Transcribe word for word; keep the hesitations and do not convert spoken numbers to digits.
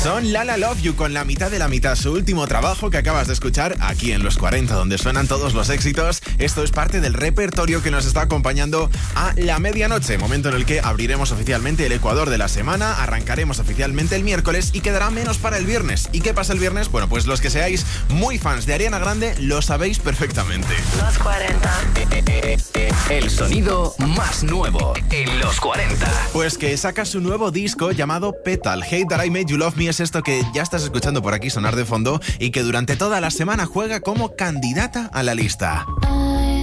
Son La La Love You con la mitad de la mitad, su último trabajo que acabas de escuchar aquí en Los cuarenta, donde suenan todos los éxitos. Esto es parte del repertorio que nos está acompañando a la medianoche, momento en el que abriremos oficialmente el Ecuador de la semana, arrancaremos oficialmente el miércoles y quedará menos para el viernes. ¿Y qué pasa el viernes? Bueno, pues los que seáis muy fans de Ariana Grande lo sabéis perfectamente. Los cuarenta. El sonido más nuevo en Los cuarenta. Pues que saca su nuevo disco llamado Petal. Hate That I Made You Love Me es esto que ya estás escuchando por aquí sonar de fondo y que durante toda la semana juega como candidata a la lista.